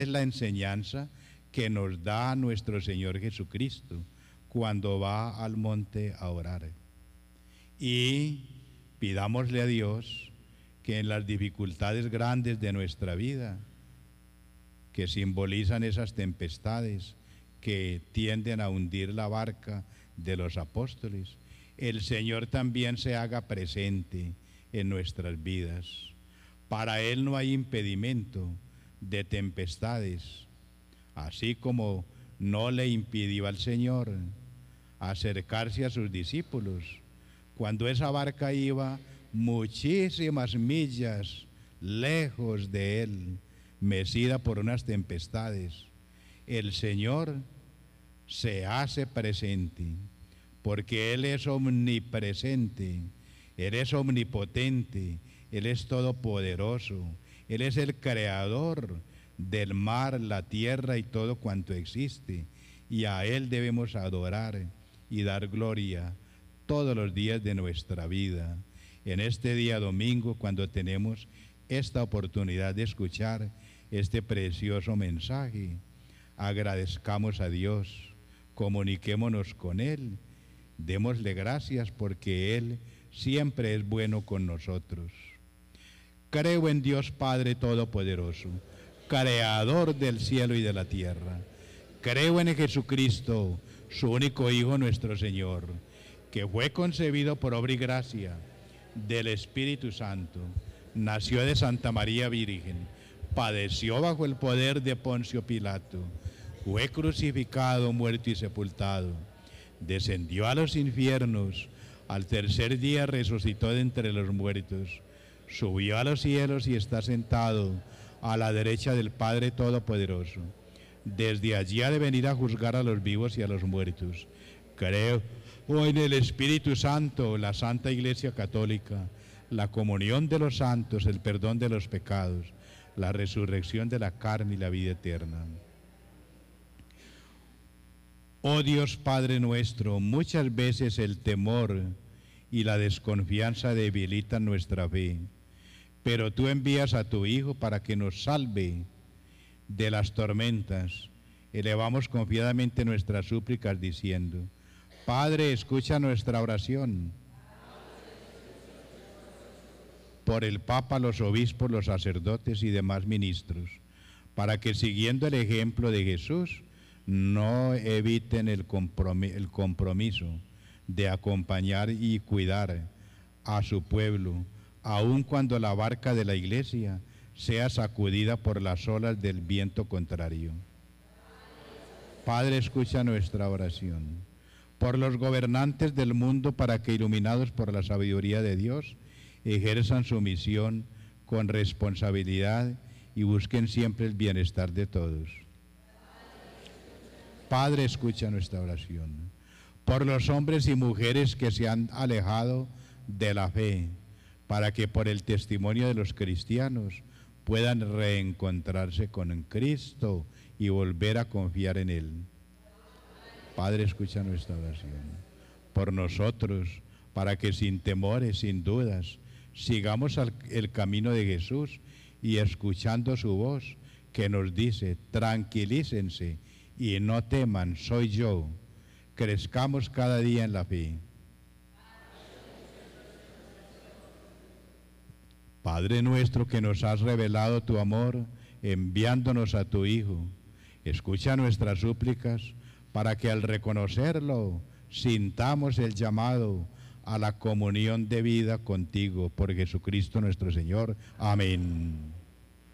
Es la enseñanza que nos da nuestro Señor Jesucristo cuando va al monte a orar. Y pidámosle a Dios que en las dificultades grandes de nuestra vida, que simbolizan esas tempestades que tienden a hundir la barca de los apóstoles, el Señor también se haga presente en nuestras vidas. Para Él no hay impedimento de tempestades, así como no le impidió al Señor acercarse a sus discípulos cuando esa barca iba muchísimas millas lejos de Él, mecida por unas tempestades. El Señor se hace presente porque Él es omnipresente, Él es omnipotente, Él es todopoderoso, Él es el creador del mar, la tierra y todo cuanto existe, y a Él debemos adorar y dar gloria todos los días de nuestra vida. En este día domingo, cuando tenemos esta oportunidad de escuchar este precioso mensaje, agradezcamos a Dios, comuniquémonos con Él, démosle gracias porque Él siempre es bueno con nosotros. Creo en Dios Padre Todopoderoso, Creador del cielo y de la tierra. Creo en Jesucristo, su único Hijo, nuestro Señor, que fue concebido por obra y gracia del Espíritu Santo, nació de Santa María Virgen, padeció bajo el poder de Poncio Pilato, fue crucificado, muerto y sepultado, descendió a los infiernos, al tercer día resucitó de entre los muertos, subió a los cielos y está sentado a la derecha del Padre Todopoderoso. Desde allí ha de venir a juzgar a los vivos y a los muertos. Creo en el Espíritu Santo, la Santa Iglesia Católica, la comunión de los santos, el perdón de los pecados, la resurrección de la carne y la vida eterna. Oh Dios Padre nuestro, muchas veces el temor y la desconfianza debilitan nuestra fe, pero tú envías a tu Hijo para que nos salve de las tormentas. Elevamos confiadamente nuestras súplicas diciendo: Padre, escucha nuestra oración. Por el Papa, los obispos, los sacerdotes y demás ministros, para que siguiendo el ejemplo de Jesús, no eviten el compromiso de acompañar y cuidar a su pueblo, aun cuando la barca de la Iglesia sea sacudida por las olas del viento contrario. Padre, escucha nuestra oración. Por los gobernantes del mundo, para que, iluminados por la sabiduría de Dios, ejerzan su misión con responsabilidad y busquen siempre el bienestar de todos. Padre, escucha nuestra oración. Por los hombres y mujeres que se han alejado de la fe, para que por el testimonio de los cristianos puedan reencontrarse con Cristo y volver a confiar en Él. Padre, escucha nuestra oración. Por nosotros, para que sin temores, sin dudas, sigamos el camino de Jesús y escuchando su voz que nos dice: tranquilícense y no teman, soy yo. Crezcamos cada día en la fe. Padre nuestro, que nos has revelado tu amor enviándonos a tu Hijo, escucha nuestras súplicas para que al reconocerlo sintamos el llamado a la comunión de vida contigo, por Jesucristo nuestro Señor. Amén.